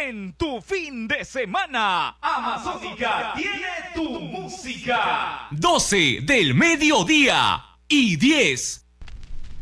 en tu fin de semana. Amazónica tiene tu música. 12 del mediodía y 10